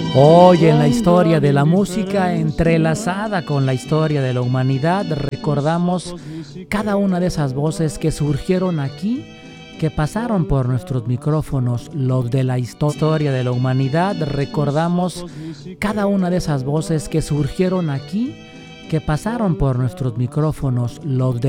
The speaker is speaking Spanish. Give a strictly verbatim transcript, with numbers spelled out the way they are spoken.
Hoy en la historia de la música, entrelazada con la historia de la humanidad, recordamos cada una de esas voces que surgieron aquí, que pasaron por nuestros micrófonos, los de la historia de la humanidad. Recordamos cada una de esas voces que surgieron aquí, que pasaron por nuestros micrófonos, los de